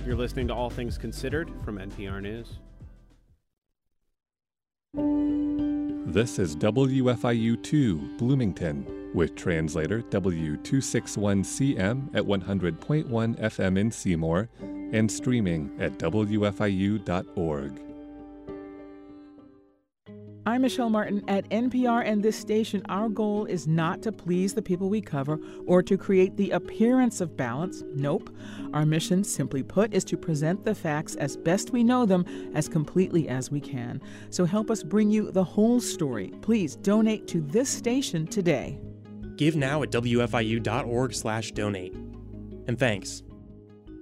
You're listening to All Things Considered from NPR News. This is WFIU-2 Bloomington with translator W261CM at 100.1 FM in Seymour and streaming at WFIU.org. I'm Michelle Martin at NPR and this station. Our goal is not to please the people we cover or to create the appearance of balance. Nope. Our mission, simply put, is to present the facts as best we know them as completely as we can. So help us bring you the whole story. Please donate to this station today. Give now at WFIU.org/donate. And thanks.